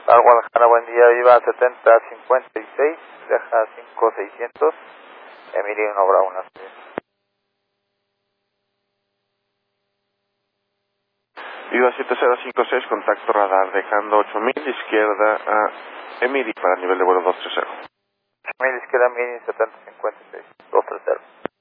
Al Guadalajara, buen día, Viva 7056, deja 5600, Emilio Bravo, una Viva 7056, contacto radar, dejando 8000, izquierda a Emiri para nivel de vuelo 230. 8000, izquierda, Emilio 7056, 230.